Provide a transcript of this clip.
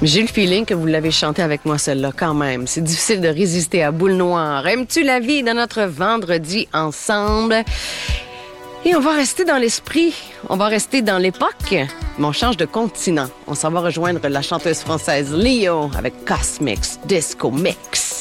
J'ai le feeling que vous l'avez chanté avec moi celle-là quand même. C'est difficile de résister à Boule Noire. Aimes-tu la vie dans notre vendredi ensemble? Et on va rester dans l'esprit, on va rester dans l'époque, mais on change de continent. On s'en va rejoindre la chanteuse française Leo avec Cosmix Disco Mix.